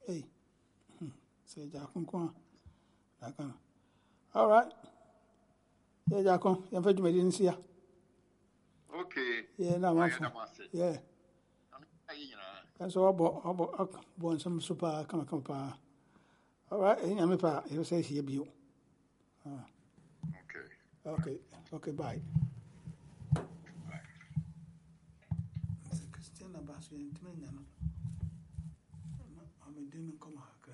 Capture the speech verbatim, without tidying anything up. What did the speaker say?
Hey, say Jacon Kwan. All right. Yeah, Jacon, you're very didn't see ya. Okay. Yeah, no, my phone. Yeah. That's all about born some super come come pa. All right, I'm a pa. You say here be you. Okay. Okay, okay, bye. Christiana Basu and Timena. I'm a demon come